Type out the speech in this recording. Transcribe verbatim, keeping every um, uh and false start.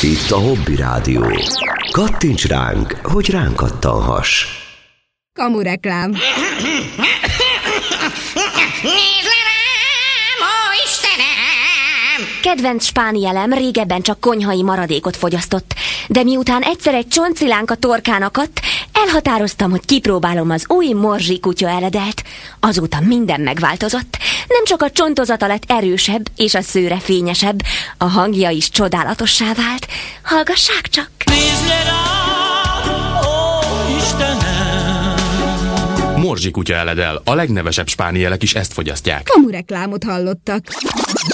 Itt a Hobby Rádió. Kattints ránk, hogy ránk kattanhass. Kamureklám. Nézd le rám, ó Istenem! Kedvenc spánielem régebben csak konyhai maradékot fogyasztott, de miután egyszer egy csontszilánk a torkán akadt, elhatároztam, hogy kipróbálom az új morzsi kutya eledelt. Azóta minden megváltozott. Nem csak a csontozata lett erősebb, és a szőre fényesebb, a hangja is csodálatossá vált. Hallgassák csak! Nézd le rám, ó Istenem! Morzsi kutya eledel, a legnevesebb spánielek is ezt fogyasztják. Kamureklámot hallottak.